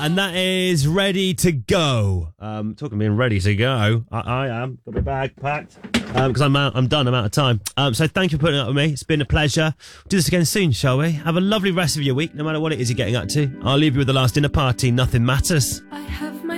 And that is Ready to Go. Talking of being ready to go, I am. Got my bag packed. Because I'm done, I'm out of time. So thank you for putting up with me. It's been a pleasure. Do this again soon, shall we? Have a lovely rest of your week, no matter what it is you're getting up to. I'll leave you with the last dinner party. Nothing matters.